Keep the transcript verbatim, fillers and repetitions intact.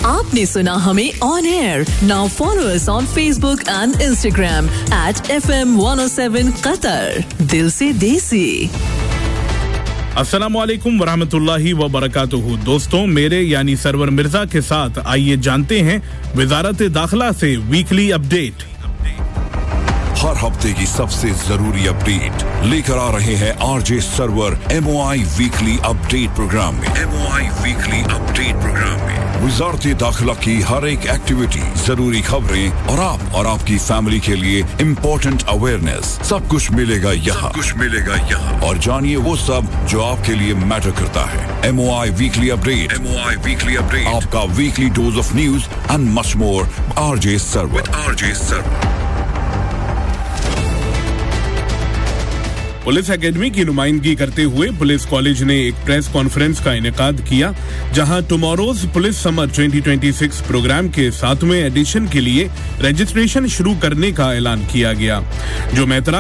आपने सुना हमें on air. Now follow us on Facebook and Instagram at F M one O seven Qatar. दिल से देसी. अस्सलामु अलैकुम वरहमतुल्लाहि व बरकातुहू. दोस्तों, मेरे यानी सरवर मिर्जा के साथ आइए जानते हैं वजारत दाखिला से वीकली अपडेट. हर हफ्ते की सबसे जरूरी अपडेट लेकर आ रहे हैं RJ server MOI weekly update programme में. एमओआई वीकली अपडेट प्रोग्राम में वजारत दाखिला की हर एक एक्टिविटी, जरूरी खबरें और आप और आपकी फैमिली के लिए इम्पोर्टेंट अवेयरनेस, सब कुछ मिलेगा यहाँ. कुछ मिलेगा यहाँ और जानिए वो सब जो आपके लिए मैटर करता है. MOI weekly update. MOI weekly update, आपका weekly dose of news and much more. RJ server. RJ server. Police academy की नुमाइंदगी करते हुए पुलिस कॉलेज ने एक प्रेस कॉन्फ्रेंस का इनेकाद किया, जहां टुमारोज पुलिस समर दो हज़ार छब्बीस प्रोग्राम के सातवें एडिशन के लिए रजिस्ट्रेशन शुरू करने का ऐलान किया गया. जो मेहतरा